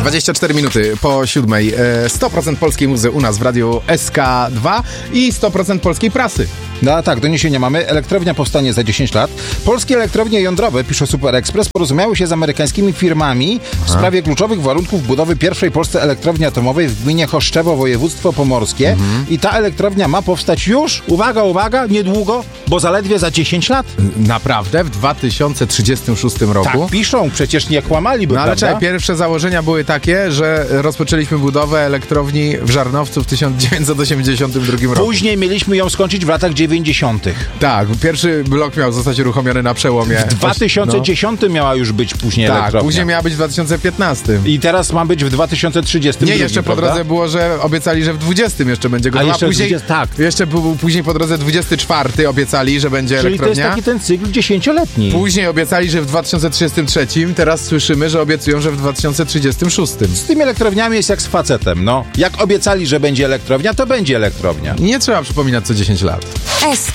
24 minuty po 7:00. 100% polskiej muzy u nas w radiu SK2 i 100% polskiej prasy. No tak, doniesienia mamy. Elektrownia powstanie za 10 lat. Polskie elektrownie jądrowe, pisze Super Express, porozumiały się z amerykańskimi firmami w sprawie kluczowych warunków budowy pierwszej w Polsce elektrowni atomowej w gminie Choszczewo, województwo pomorskie. I ta elektrownia ma powstać już, uwaga, niedługo, bo zaledwie za 10 lat. Naprawdę? W 2036 roku? Tak, piszą, przecież nie kłamaliby, No ale prawda? czekaj, pierwsze założenia były takie, że rozpoczęliśmy budowę elektrowni w Żarnowcu w 1982 roku. Później mieliśmy ją skończyć w latach 90. Tak, pierwszy blok miał zostać uruchomiony na przełomie. W 2010 miała już być później Tak, elektrownia. później miała być w 2015. I teraz ma być w 2030. Nie, jeszcze po drodze było, że obiecali, że w 20 jeszcze będzie gotowa. jeszcze później, 20, tak. Jeszcze był później po drodze 24 obiecali, że będzie Czyli to jest elektrownia. taki ten cykl 10-letni. Później obiecali, że w 2033, teraz słyszymy, że obiecują, że w 2036. Z tymi elektrowniami jest jak z facetem, no. Jak obiecali, że będzie elektrownia, to będzie elektrownia. Nie trzeba przypominać co 10 lat.